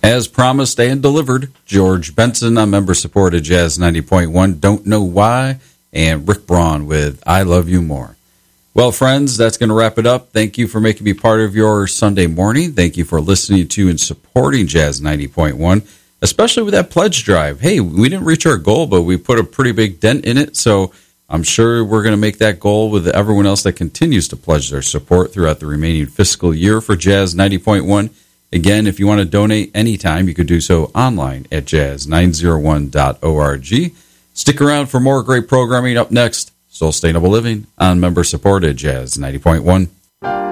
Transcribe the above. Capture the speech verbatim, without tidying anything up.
As promised and delivered, George Benson on member-supported Jazz ninety point one, Don't Know Why, and Rick Braun with I Love You More. Well, friends, that's going to wrap it up. Thank you for making me part of your Sunday morning. Thank you for listening to and supporting Jazz ninety point one, especially with that pledge drive. Hey, we didn't reach our goal, but we put a pretty big dent in it, so I'm sure we're going to make that goal with everyone else that continues to pledge their support throughout the remaining fiscal year for Jazz ninety point one. Again, if you want to donate anytime, you could do so online at jazz nine oh one dot org. Stick around for more great programming. Up next, Sustainable Living on member-supported Jazz ninety point one.